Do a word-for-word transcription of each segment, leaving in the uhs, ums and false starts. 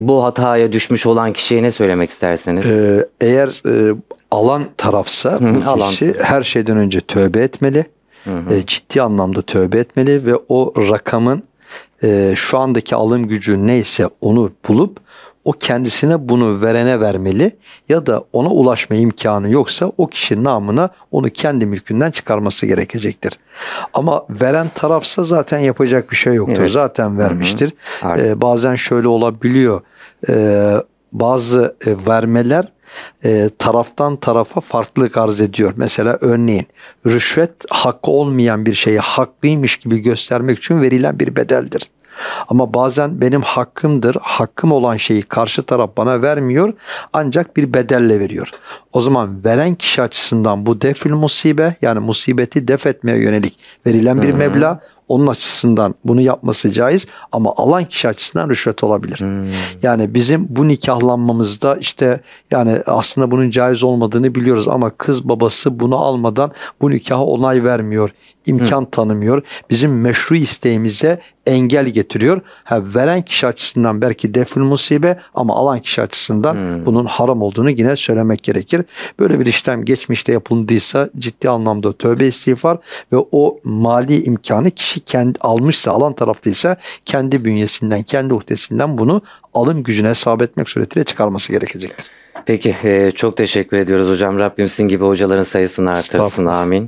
Bu hataya düşmüş olan kişiye ne söylemek istersiniz? Ee, eğer e, alan tarafsa Hı, bu alan. kişi her şeyden önce tövbe etmeli. Hı hı. E, ciddi anlamda tövbe etmeli ve o rakamın e, şu andaki alım gücü neyse onu bulup o kendisine bunu verene vermeli ya da ona ulaşma imkanı yoksa o kişinin namına onu kendi mülkünden çıkarması gerekecektir. Ama veren tarafsa zaten yapacak bir şey yoktur. Evet. Zaten vermiştir. Hı hı. E, bazen şöyle olabiliyor. E, bazı e, vermeler e, taraftan tarafa farklılık arz ediyor. Mesela örneğin rüşvet hakkı olmayan bir şeyi haklıymış gibi göstermek için verilen bir bedeldir. Ama bazen benim hakkımdır, hakkım olan şeyi karşı taraf bana vermiyor ancak bir bedelle veriyor. O zaman veren kişi açısından bu defül musibe, yani musibeti def etmeye yönelik verilen bir Hı hı. meblağ, onun açısından bunu yapması caiz ama alan kişi açısından rüşvet olabilir. Hmm. Yani bizim bu nikahlanmamızda işte yani aslında bunun caiz olmadığını biliyoruz ama kız babası bunu almadan bu nikaha onay vermiyor, imkan tanımıyor. Bizim meşru isteğimize engel getiriyor. Ha, veren kişi açısından belki defül musibe ama alan kişi açısından Hmm. bunun haram olduğunu yine söylemek gerekir. Böyle bir işlem geçmişte yapıldıysa ciddi anlamda tövbe istiğfar ve o mali imkanı kişi kendi almışsa, alan taraftaysa kendi bünyesinden, kendi uhdesinden bunu alım gücüne hesap etmek suretiyle çıkarması gerekecektir. Peki, e, çok teşekkür ediyoruz hocam. Rabbim sizin gibi hocaların sayısını artırsın. Estağfurullah. Amin.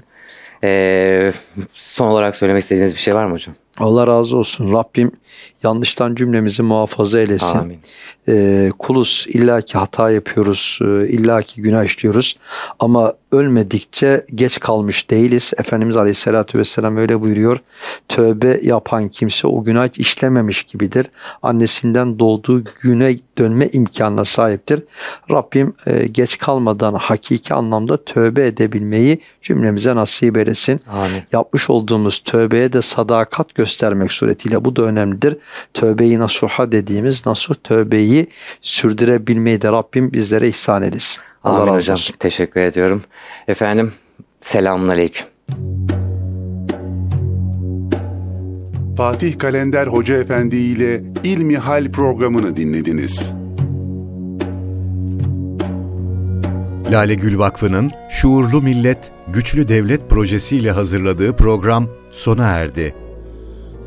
E, son olarak söylemek istediğiniz bir şey var mı hocam? Allah razı olsun. Rabbim yanlıştan cümlemizi muhafaza eylesin. Amin. Ee, kuluz, illaki hata yapıyoruz, e, illaki günah işliyoruz ama ölmedikçe geç kalmış değiliz. Efendimiz Aleyhisselatü Vesselam öyle buyuruyor. Tövbe yapan kimse o günah işlememiş gibidir. Annesinden doğduğu güne dönme imkanına sahiptir. Rabbim e, geç kalmadan hakiki anlamda tövbe edebilmeyi cümlemize nasip eylesin. Amin. Yapmış olduğumuz tövbeye de sadakat göstermek suretiyle bu da önemlidir. Tövbe-i nasuha dediğimiz nasuh tövbeyi sürdürebilmeyi de Rabbim bizlere ihsan eylesin. Allah Amin razı hocam. olsun. Teşekkür ediyorum. Efendim, selamünaleyküm. Fatih Kalender Hoca Efendi ile İlmihal programını dinlediniz. Lale Gül Vakfı'nın Şuurlu Millet, Güçlü Devlet projesiyle hazırladığı program sona erdi.